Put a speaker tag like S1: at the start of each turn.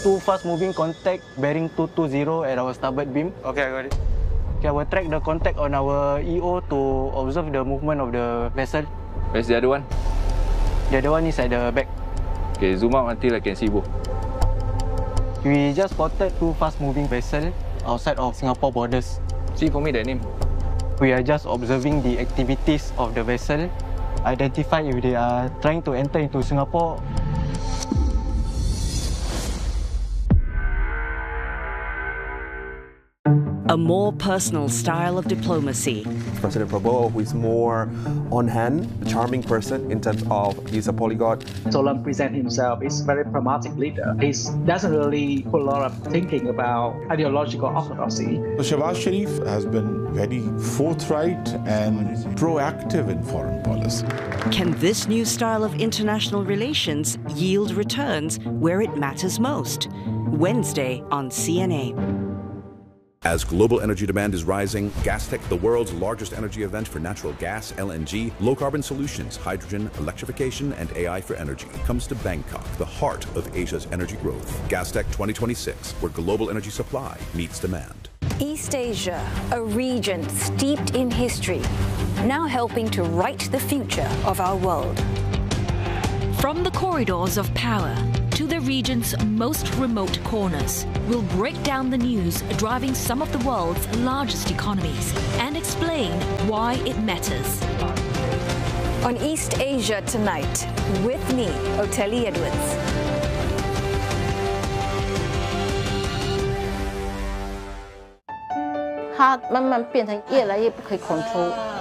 S1: two fast-moving contact bearing 220 at our starboard beam.
S2: Okay, I got it.
S1: Okay, I will track the contact on our EO to observe the movement of the vessel.
S2: Where's the other one?
S1: The other one is at the back.
S2: Okay, zoom out until I can see both.
S1: We just spotted two fast-moving vessels outside of Singapore borders.
S2: See for me that name.
S1: We are just observing the activities of the vessel, identify if they are trying to enter into Singapore.
S3: A more personal style of diplomacy.
S4: President Prabowo, who is more on hand, a charming person in terms of he's a polyglot.
S5: Solan presents himself as a very pragmatic leader. He doesn't really put a lot of thinking about ideological orthodoxy.
S6: Shehbaz Sharif has been very forthright and proactive in foreign policy.
S3: Can this new style of international relations yield returns where it matters most? Wednesday on CNA.
S7: As global energy demand is rising, Gastech, the world's largest energy event for natural gas, LNG, low-carbon solutions, hydrogen, electrification, and AI for energy, comes to Bangkok, the heart of Asia's energy growth. Gastech 2026, where global energy supply meets demand.
S8: East Asia, a region steeped in history, now helping to write the future of our world.
S9: From the corridors of power to the region's most remote corners, we'll break down the news driving some of the world's largest economies and explain why it matters.
S8: On East Asia Tonight, with me, Oteli Edwards.
S10: 它慢慢变成越来越不可以control。